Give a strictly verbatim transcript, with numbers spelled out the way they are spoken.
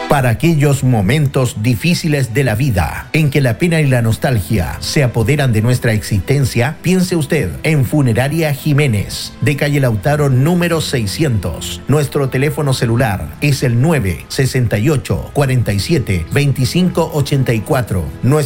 Para aquellos momentos difíciles de la vida, en que la pena y la nostalgia se apoderan de nuestra existencia, piense usted en Funeraria Jiménez, de calle Lautaro número seiscientos. Nuestro teléfono celular es el nueve sesenta y ocho, cuarenta y siete, veinticinco ochenta y cuatro. Nuestro